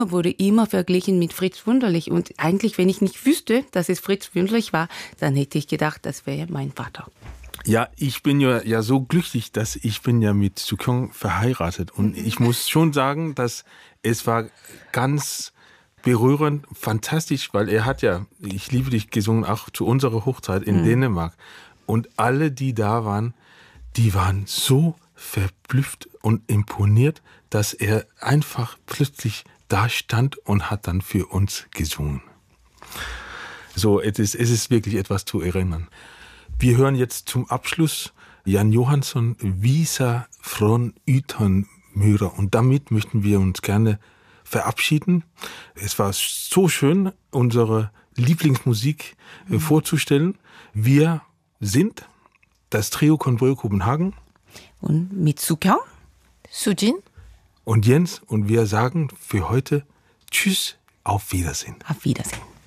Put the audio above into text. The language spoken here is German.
wurde immer verglichen mit Fritz Wunderlich. Und eigentlich, wenn ich nicht wüsste, dass es Fritz Wunderlich war, dann hätte ich gedacht, das wäre mein Vater. Ja, ich bin ja so glücklich, dass ich bin ja mit Soo-kyung verheiratet. Und ich muss schon sagen, dass es war ganz berührend, fantastisch, weil er hat ja Ich liebe dich gesungen, auch zu unserer Hochzeit in Dänemark. Und alle, die da waren, die waren so verblüfft und imponiert, dass er einfach plötzlich da stand und hat dann für uns gesungen. So, es ist wirklich etwas zu erinnern. Wir hören jetzt zum Abschluss Jan Johansson, Visa från Utanmyra. Und damit möchten wir uns gerne verabschieden. Es war so schön, unsere Lieblingsmusik vorzustellen. Wir sind das Trio Konvoy Kopenhagen. Und mit Soo-kyung, Sujin Und Jens. Und wir sagen für heute Tschüss, auf Wiedersehen. Auf Wiedersehen.